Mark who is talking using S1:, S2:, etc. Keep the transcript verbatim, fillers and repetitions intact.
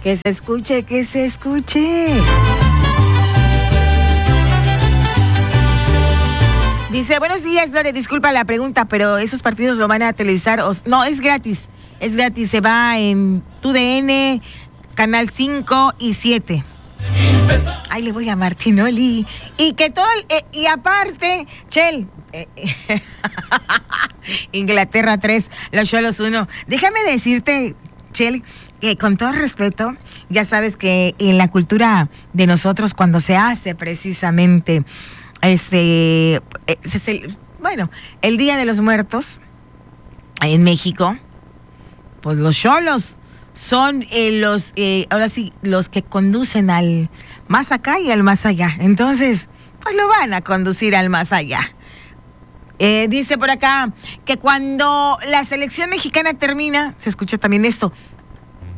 S1: Que se escuche, que se escuche. Dice, buenos días, Lore, disculpa la pregunta, pero esos partidos lo van a televisar. O... No, es gratis, es gratis, se va en Tu D N, Canal cinco y siete. Ahí le voy a Martinoli. Y que todo, el, eh, y aparte, Chel, eh, eh, Inglaterra tres, los Cholos uno. Déjame decirte, Chel, que con todo respeto, ya sabes que en la cultura de nosotros, cuando se hace precisamente, este, es el, bueno, el Día de los Muertos en México, pues los Cholos son eh, los, eh, ahora sí, los que conducen al más acá y al más allá. Entonces, pues lo van a conducir al más allá. Eh, dice por acá que cuando la selección mexicana termina, se escucha también esto,